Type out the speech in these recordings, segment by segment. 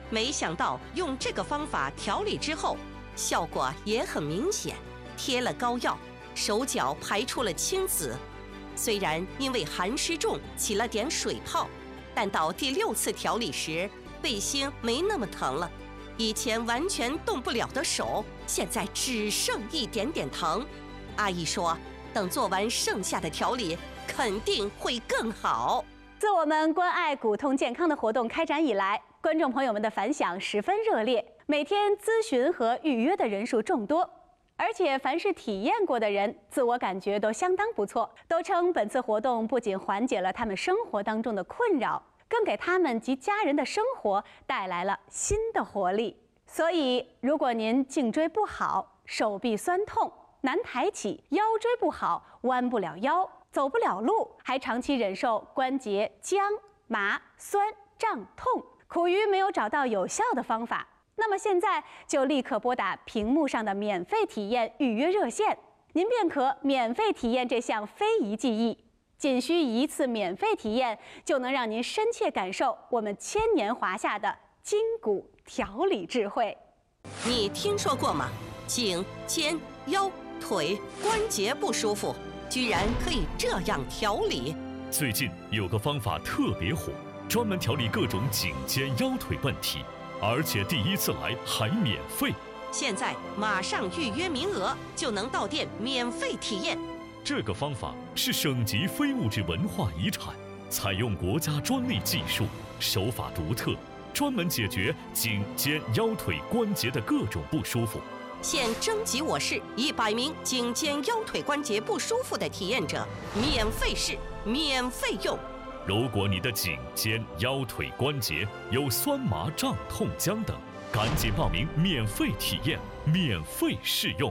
没想到用这个方法调理之后，效果也很明显，贴了膏药，手脚排出了青紫。虽然因为寒湿重起了点水泡，但到第6次调理时，背心没那么疼了。以前完全动不了的手，现在只剩一点点疼。阿姨说，等做完剩下的调理，肯定会更好。 自我们关爱骨痛健康的活动开展以来，观众朋友们的反响十分热烈，每天咨询和预约的人数众多，而且凡是体验过的人，自我感觉都相当不错，都称本次活动不仅缓解了他们生活当中的困扰，更给他们及家人的生活带来了新的活力。所以，如果您颈椎不好，手臂酸痛，难抬起，腰椎不好，弯不了腰，走不了路，还长期忍受关节僵、麻、酸、胀、痛，苦于没有找到有效的方法，那么现在就立刻拨打屏幕上的免费体验预约热线，您便可免费体验这项非遗技艺。仅需1次免费体验，就能让您深切感受我们千年华夏的筋骨调理智慧。 你听说过吗？颈、肩、腰、腿关节不舒服，居然可以这样调理。 最近有个方法特别火，专门调理各种颈肩腰腿问题，而且第1次来还免费。 现在马上预约名额，就能到店免费体验。 这个方法是省级非物质文化遗产，采用国家专利技术，手法独特，专门解决颈肩腰腿关节的各种不舒服。 现征集我市100名颈肩腰腿关节不舒服的体验者，免费试，免费用。 如果你的颈肩腰腿关节有酸麻胀痛僵等，赶紧报名免费体验，免费试用。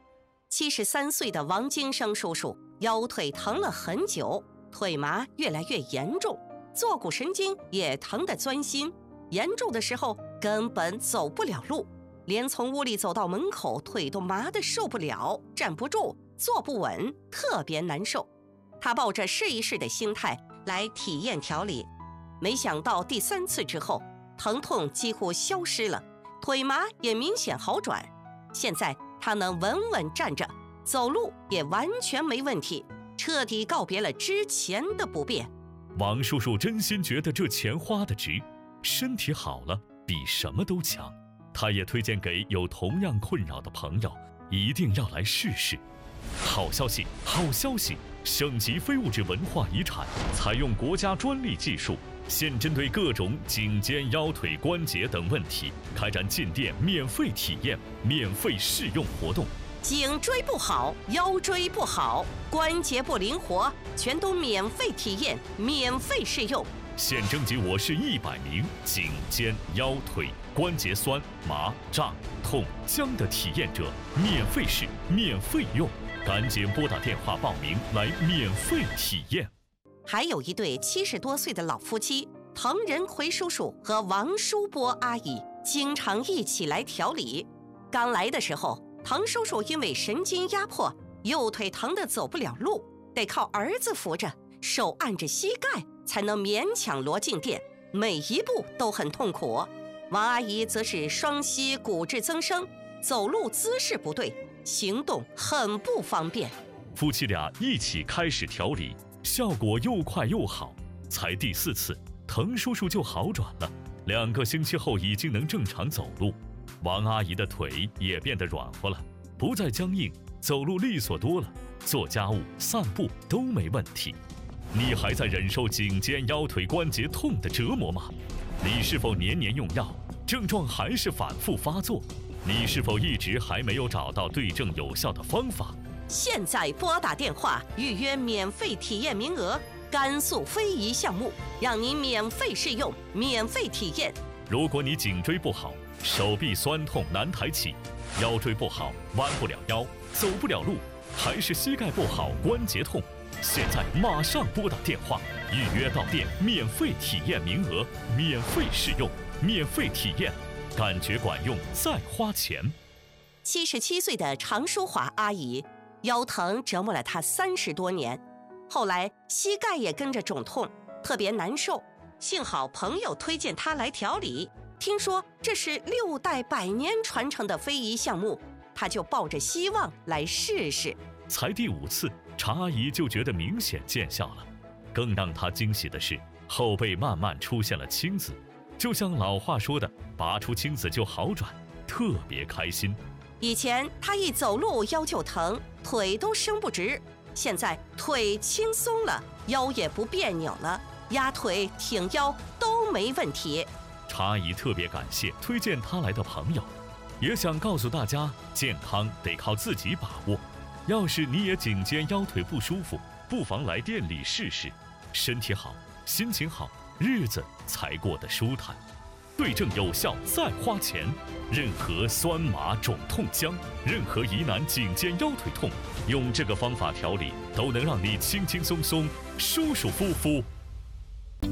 73岁的王金生叔叔腰腿疼了很久，腿麻越来越严重，坐骨神经也疼得钻心，严重的时候根本走不了路，连从屋里走到门口腿都麻得受不了，站不住，坐不稳，特别难受。他抱着试一试的心态来体验调理，没想到第3次之后，疼痛几乎消失了，腿麻也明显好转。现在他能稳稳站着，走路也完全没问题，彻底告别了之前的不便。 王叔叔真心觉得这钱花得值，身体好了比什么都强。他也推荐给有同样困扰的朋友，一定要来试试。好消息，好消息！省级非物质文化遗产，采用国家专利技术，现针对各种颈肩腰腿关节等问题，开展进店免费体验、免费试用活动。 颈椎不好，腰椎不好，关节不灵活，全都免费体验，免费试用。 现征集我市100名颈肩腰腿关节酸麻胀痛僵的体验者，免费试，免费用。赶紧拨打电话报名来免费体验。 还有一对70多岁的老夫妻，滕仁奎叔叔和王淑波阿姨经常一起来调理。刚来的时候，滕叔叔因为神经压迫，右腿疼得走不了路，得靠儿子扶着，手按着膝盖才能勉强挪进店，每一步都很痛苦。王阿姨则是双膝骨质增生，走路姿势不对，行动很不方便。 夫妻俩一起开始调理，效果又快又好，才第4次，滕叔叔就好转了，2个星期后已经能正常走路。王阿姨的腿也变得软和了，不再僵硬，走路利索多了，做家务、散步都没问题。你还在忍受颈肩腰腿关节痛的折磨吗？你是否年年用药，症状还是反复发作？你是否一直还没有找到对症有效的方法？ 现在拨打电话预约免费体验名额，甘肃非遗项目，让您免费试用，免费体验。 如果你颈椎不好，手臂酸痛难抬起，腰椎不好，弯不了腰，走不了路，还是膝盖不好，关节痛，现在马上拨打电话预约到店免费体验名额，免费试用，免费体验，感觉管用再花钱。 77岁的常淑华阿姨，腰疼折磨了她30多年，后来膝盖也跟着肿痛，特别难受。幸好朋友推荐她来调理， 听说这是6代100年传承的非遗项目，他就抱着希望来试试。 才第5次，常阿姨就觉得明显见效了。更让她惊喜的是，后背慢慢出现了青紫，就像老话说的，拔出青紫就好转，特别开心。 以前她一走路腰就疼，腿都伸不直，现在腿轻松了，腰也不别扭了，压腿挺腰都没问题。 常阿姨特别感谢推荐她来的朋友，也想告诉大家，健康得靠自己把握。要是你也颈肩腰腿不舒服，不妨来店里试试，身体好，心情好，日子才过得舒坦。对症有效再花钱，任何酸麻肿痛僵，任何疑难颈肩腰腿痛，用这个方法调理，都能让你轻轻松松、舒舒服服